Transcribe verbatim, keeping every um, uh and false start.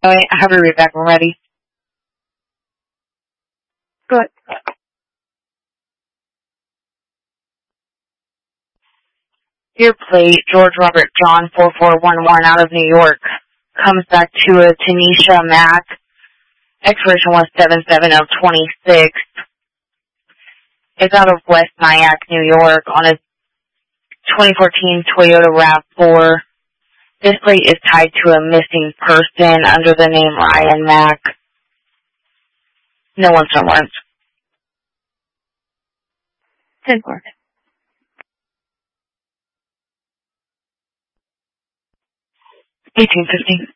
I have your read back when ready. Good. Your plate, George Robert John four four one one out of New York, comes back to a Tanisha Mack. Expiration was seven seven of twenty-six. It's out of West Nyack, New York, on a twenty fourteen Toyota RAV four. This plate is tied to a missing person under the name Ryan Mack. No one's from Lawrence. ten four. eighteen fifteen.